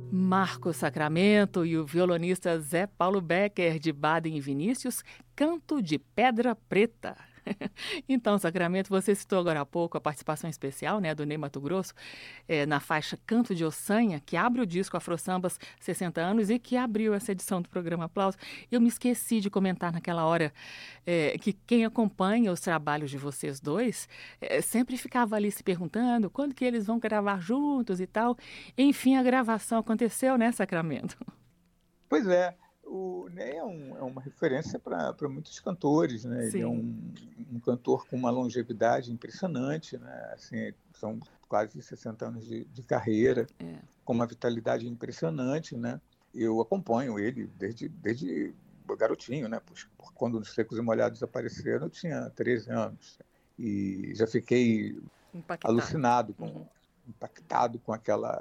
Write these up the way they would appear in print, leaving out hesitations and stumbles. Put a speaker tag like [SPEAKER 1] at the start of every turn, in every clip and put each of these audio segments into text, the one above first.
[SPEAKER 1] Marcos Sacramento e o violonista Zé Paulo Becker, de Baden e Vinícius, Canto de Pedra Preta. Então, Sacramento, você citou agora há pouco a participação especial, né, do Ney Matogrosso, na faixa Canto de Ossanha, que abre o disco Afro Sambas 60 anos e que abriu essa edição do programa Aplauso. Eu me esqueci de comentar naquela hora que quem acompanha os trabalhos de vocês dois sempre ficava ali se perguntando quando que eles vão gravar juntos e tal. Enfim, a gravação aconteceu, né, Sacramento?
[SPEAKER 2] Pois é, o Ney é uma referência para muitos cantores, né? Ele é
[SPEAKER 1] Sim.
[SPEAKER 2] um cantor com uma longevidade impressionante, né? Assim, são quase 60 anos de carreira, com uma vitalidade impressionante, né? Eu acompanho ele desde garotinho, né? Quando os Secos e Molhados apareceram, eu tinha 13 anos e já fiquei alucinado, impactado com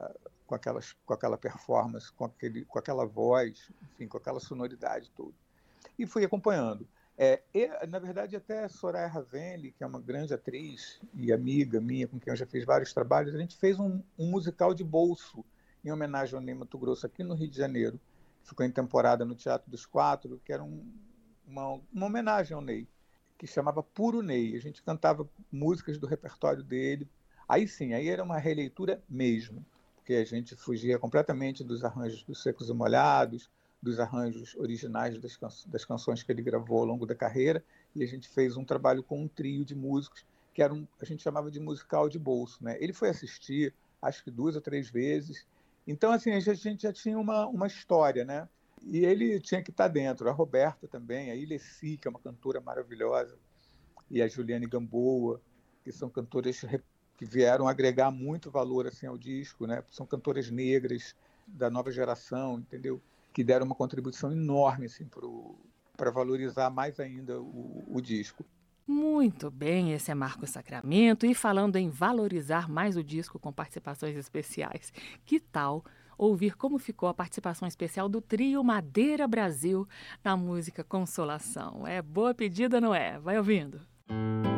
[SPEAKER 2] aquela performance, com aquela voz, enfim, com aquela sonoridade toda. E fui acompanhando. Na verdade, até Soraya Ravenli, que é uma grande atriz e amiga minha, com quem eu já fiz vários trabalhos, a gente fez um musical de bolso em homenagem ao Ney Matogrosso aqui no Rio de Janeiro, que ficou em temporada no Teatro dos Quatro, que era uma homenagem ao Ney, que chamava Puro Ney. A gente cantava músicas do repertório dele. Aí sim, aí era uma releitura mesmo, porque a gente fugia completamente dos arranjos dos Secos e Molhados, dos arranjos originais das canções que ele gravou ao longo da carreira, e a gente fez um trabalho com um trio de músicos, que a gente chamava de musical de bolso, né? Ele foi assistir, acho que 2 ou 3 vezes, então assim, a gente já tinha uma história, né? E ele tinha que estar dentro, a Roberta também, a Ilessi, que é uma cantora maravilhosa, e a Juliane Gamboa, que são cantoras que vieram agregar muito valor assim, ao disco, né? São cantoras negras da nova geração, entendeu? Que deram uma contribuição enorme assim, para valorizar mais ainda o disco.
[SPEAKER 1] Muito bem, esse é Marcos Sacramento. E falando em valorizar mais o disco com participações especiais, que tal ouvir como ficou a participação especial do trio Madeira Brasil na música Consolação? É boa pedida, não é? Vai ouvindo.